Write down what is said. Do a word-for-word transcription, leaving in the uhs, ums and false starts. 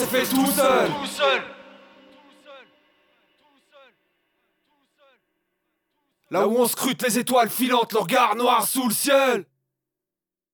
c'est fait tout seul. Tout seul. Là où on scrute les étoiles filantes, le regard noir sous le ciel.